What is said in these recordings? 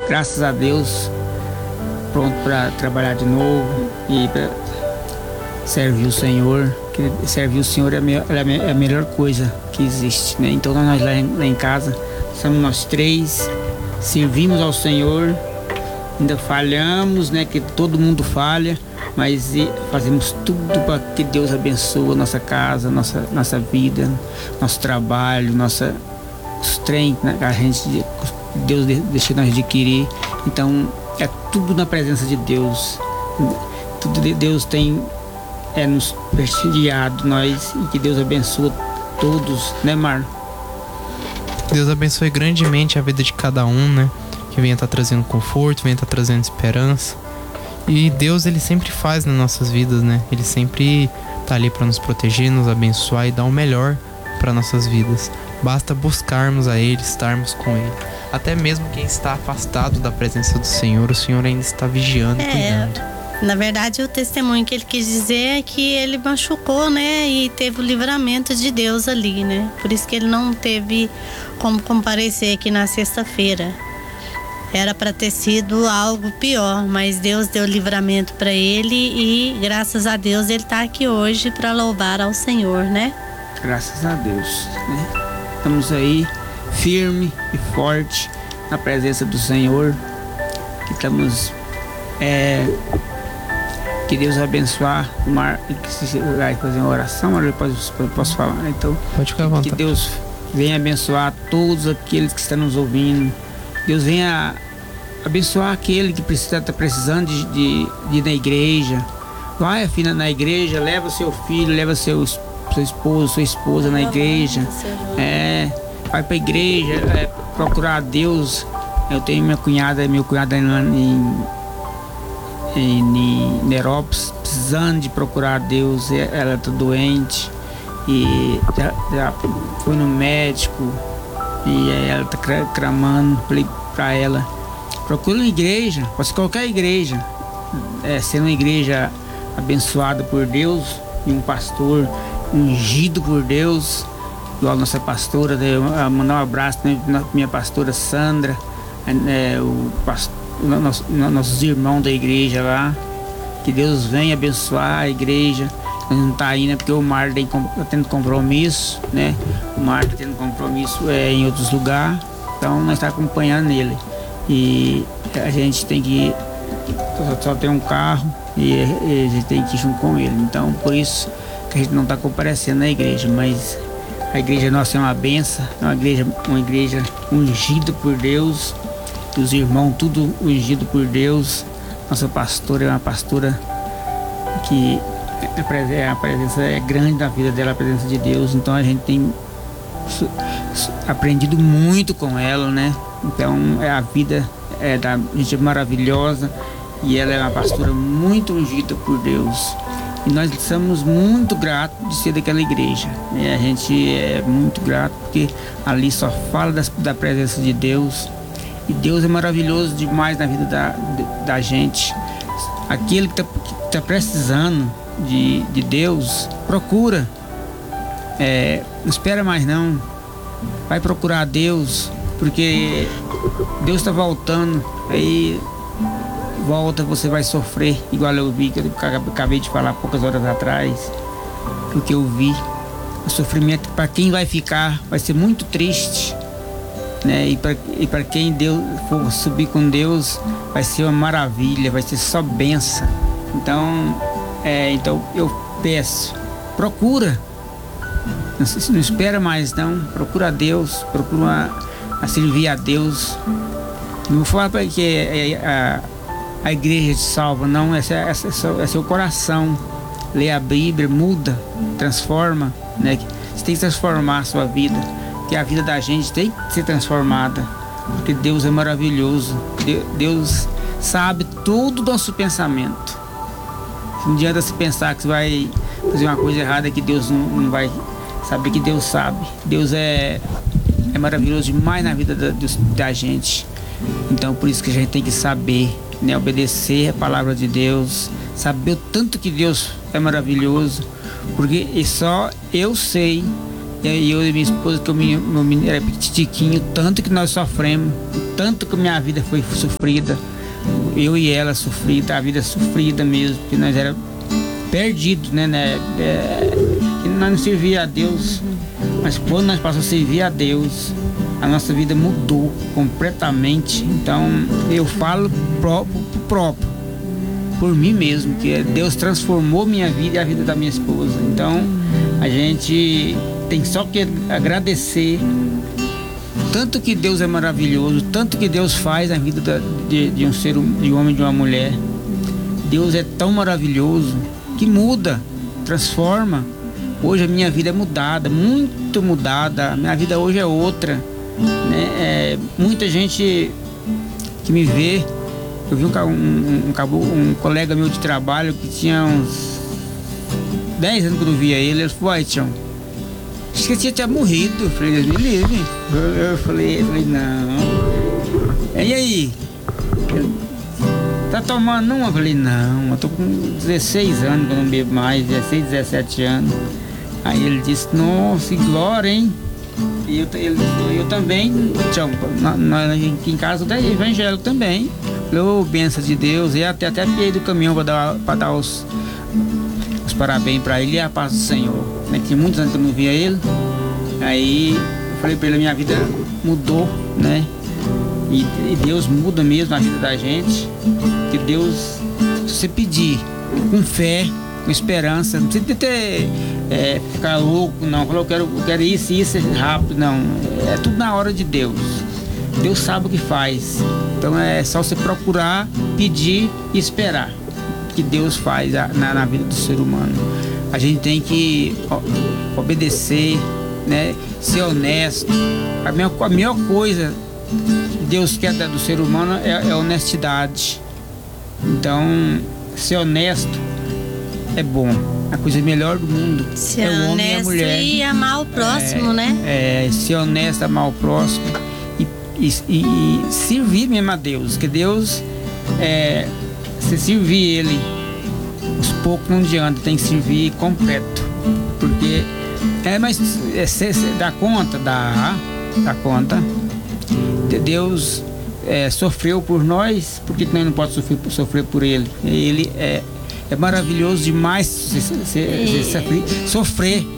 graças a Deus, pronto para trabalhar de novo e para servir o Senhor. Que servir o Senhor é a melhor coisa que existe, né? Então nós lá em casa somos nós três, servimos ao Senhor, ainda falhamos, né? Que todo mundo falha, mas fazemos tudo para que Deus abençoe a nossa casa, nossa vida, nosso trabalho, os trem, né? Deus deixa nós adquirir. Então é tudo na presença de Deus. Tudo de Deus tem nos prestigiado nós, e que Deus abençoe todos, né, Mar? Deus abençoe grandemente a vida de cada um, né? Que venha estar trazendo conforto, venha estar trazendo esperança. E Deus, ele sempre faz nas nossas vidas, né? Ele sempre tá ali para nos proteger, nos abençoar e dar o melhor para nossas vidas. Basta buscarmos a Ele, estarmos com Ele. Até mesmo quem está afastado da presença do Senhor, o Senhor ainda está vigiando e cuidando. Na verdade, o testemunho que ele quis dizer é que ele machucou, né? E teve o livramento de Deus ali, né? Por isso que ele não teve como comparecer aqui na sexta-feira. Era para ter sido algo pior, mas Deus deu livramento para ele e, graças a Deus, ele está aqui hoje para louvar ao Senhor, né? Graças a Deus, né? Estamos aí firme e forte na presença do Senhor. Que estamos que Deus abençoar o Mar, que vai fazer uma oração, ou depois posso falar, então. Pode ficar à vontade. Que Deus venha abençoar todos aqueles que estão nos ouvindo. Deus venha abençoar aquele que está precisando de ir na igreja. Vai, filha, na igreja, leva seu filho, leva seu esposo, sua esposa na igreja. Vai pra igreja, procurar a Deus. Eu tenho meu cunhado em Nerópolis, precisando de procurar a Deus. Ela está doente e já foi no médico e ela está clamando. Falei para ela: procura uma igreja, pode ser qualquer igreja, sendo uma igreja abençoada por Deus e um pastor ungido por Deus, igual a nossa pastora. Mandar um abraço para minha pastora Sandra, nossos irmãos da igreja lá. Que Deus venha abençoar a igreja. Nós não tá indo porque o Mar tá tendo compromisso, né? O Mar tá tendo compromisso em outros lugares, então nós tá acompanhando ele. E a gente tem que só tem um carro e a gente tem que ir junto com ele. Então por isso que a gente não tá comparecendo na igreja, mas a igreja nossa é uma benção, é uma igreja ungida por Deus. Os irmãos tudo ungido por Deus. Nossa pastora é uma pastora que a presença é grande na vida dela, a presença de Deus. Então a gente tem aprendido muito com ela, né? Então a vida da gente é maravilhosa e ela é uma pastora muito ungida por Deus. E nós somos muito gratos de ser daquela igreja. E a gente é muito grato porque ali só fala da presença de Deus. E Deus é maravilhoso demais na vida da gente. Aquele que tá precisando de Deus, procura. Não espera mais não. Vai procurar Deus, porque Deus está voltando. Aí volta, você vai sofrer, igual eu vi, que eu acabei de falar poucas horas atrás. O que eu vi, o sofrimento para quem vai ficar vai ser muito triste, né? E para quem Deus for subir com Deus, vai ser uma maravilha, vai ser só bênção. Então eu peço, procura, não espera mais não, procura a Deus, procura servir a Deus. Não fala para que a igreja te salva, não, é seu coração. Lê a Bíblia, muda, transforma, né? Você tem que transformar a sua vida, que a vida da gente tem que ser transformada, porque Deus é maravilhoso. Deus sabe todo o nosso pensamento. Não adianta se pensar que você vai fazer uma coisa errada, que Deus não vai saber, que Deus sabe. Deus é maravilhoso demais na vida da gente. Então por isso que a gente tem que saber, né, obedecer a palavra de Deus, saber o tanto que Deus é maravilhoso, porque só eu sei E eu e minha esposa, que meu menino era petitiquinho, tanto que nós sofremos, tanto que minha vida foi sofrida. Eu e ela sofrida, a vida sofrida mesmo, porque nós era perdidos, né? Que nós não servia a Deus. Mas quando nós passamos a servir a Deus, a nossa vida mudou completamente. Então eu falo próprio por mim mesmo, que Deus transformou minha vida e a vida da minha esposa. Então a gente tem só que agradecer tanto que Deus é maravilhoso, tanto que Deus faz na vida de um ser, de um homem e de uma mulher. Deus é tão maravilhoso que muda, transforma. Hoje a minha vida é mudada, muito mudada. A minha vida hoje é outra, né? Muita gente que me vê, eu vi um colega meu de trabalho que tinha uns 10 anos que eu não via ele. Ele falou: Tião, acho que ele tinha morrido. Eu falei: Deus me livre. Eu falei, não. E aí? Tá tomando uma? Eu falei: não, eu tô com 16 anos que eu não bebo mais, 16, 17 anos. Aí ele disse: nossa, que glória, hein? E eu também, Tião, aqui em casa é evangélico também. Falei: bênção de Deus. E até piei do caminhão para dar os parabéns para ele e a paz do Senhor. Né? Tinha muitos anos que eu não via ele. Aí eu falei para ele: minha vida mudou, né? E Deus muda mesmo a vida da gente. Que Deus, se você pedir com fé, com esperança, não precisa ficar louco, não. Falou: eu quero isso rápido, não. É tudo na hora de Deus. Deus sabe o que faz. Então é só você procurar, pedir e esperar. Que Deus faz na vida do ser humano. A gente tem que obedecer, né? Ser honesto. A melhor coisa que Deus quer do ser humano é honestidade. Então, ser honesto é bom. A coisa melhor do mundo ser é o homem e a mulher. E amar o próximo, né? Ser honesto, amar o próximo e servir mesmo a Deus. Que Deus, se servir Ele, os poucos não adianta, tem que servir completo. Porque, mas dá conta? Dá conta. Deus sofreu por nós, por que nós não podemos sofrer por Ele? Ele é maravilhoso demais sofrer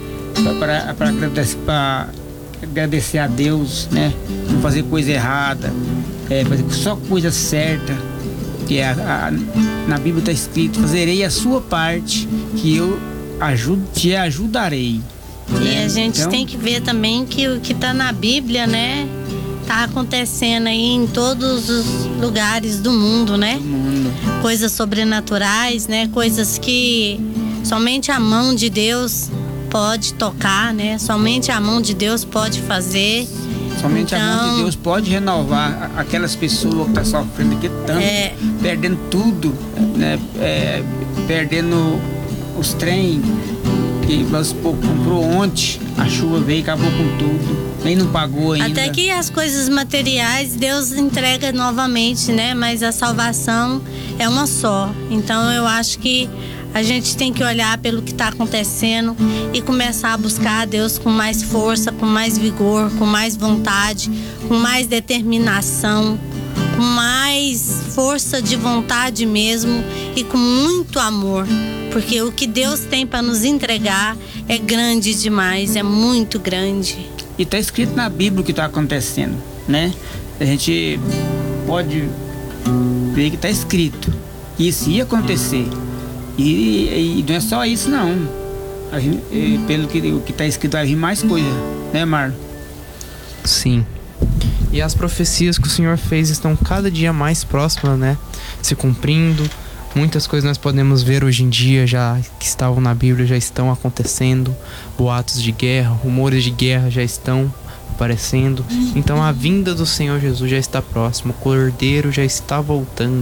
para agradecer a Deus, né? Não fazer coisa errada, fazer só coisa certa. Que na Bíblia está escrito: fazerei a sua parte, que eu te ajudarei. E a gente tem que ver também que o que está na Bíblia, né? Tá acontecendo aí em todos os lugares do mundo, né? Do mundo. Coisas sobrenaturais, né? Coisas que somente a mão de Deus pode tocar, né? Somente a mão de Deus pode fazer. Somente a mão de Deus pode renovar aquelas pessoas que estão sofrendo aqui tanto, perdendo tudo, né? Perdendo os trem que nós comprou ontem, a chuva veio e acabou com tudo. Nem não pagou ainda. Até que as coisas materiais Deus entrega novamente, né? Mas a salvação é uma só. Então eu acho que a gente tem que olhar pelo que está acontecendo e começar a buscar a Deus com mais força, com mais vigor, com mais vontade, com mais determinação, com mais força de vontade mesmo e com muito amor. Porque o que Deus tem para nos entregar é grande demais, é muito grande. E está escrito na Bíblia o que está acontecendo, né? A gente pode ver que está escrito que isso ia acontecer. E não é só isso, não. Pelo que está escrito, vai vir mais coisa, né, Marlon? Sim. E as profecias que o Senhor fez estão cada dia mais próximas, né? Se cumprindo. Muitas coisas nós podemos ver hoje em dia já que estavam na Bíblia já estão acontecendo. Boatos de guerra, rumores de guerra já estão aparecendo. Então a vinda do Senhor Jesus já está próxima. O Cordeiro já está voltando.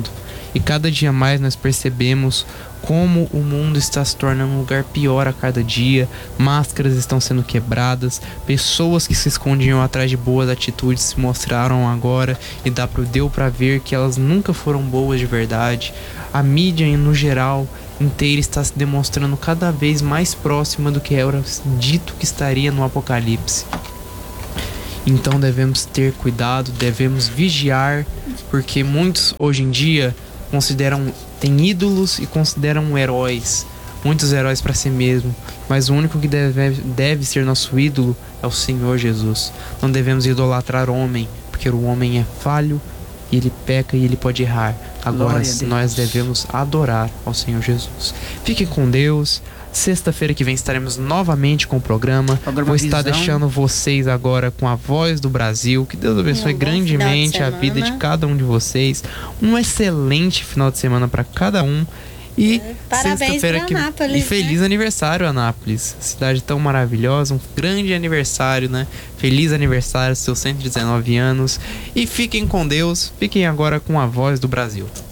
E cada dia mais nós percebemos como o mundo está se tornando um lugar pior a cada dia. Máscaras estão sendo quebradas, pessoas que se escondiam atrás de boas atitudes se mostraram agora e deu pra ver que elas nunca foram boas de verdade. A mídia no geral inteira está se demonstrando cada vez mais próxima do que era dito que estaria no Apocalipse. Então devemos ter cuidado, devemos vigiar, porque muitos hoje em dia têm ídolos e consideram heróis, muitos heróis para si mesmo, mas o único que deve ser nosso ídolo é o Senhor Jesus. Não devemos idolatrar o homem, porque o homem é falho, e ele peca e ele pode errar. Agora nós devemos adorar ao Senhor Jesus. Fiquem com Deus. Sexta-feira que vem estaremos novamente com o programa. Vou estar deixando vocês agora com a Voz do Brasil. Que Deus abençoe grandemente a vida de cada um de vocês. Um excelente final de semana para cada um. E sexta-feira que e feliz aniversário, Anápolis. Cidade tão maravilhosa, um grande aniversário, né? Feliz aniversário, seus 119 anos. E fiquem com Deus. Fiquem agora com a Voz do Brasil.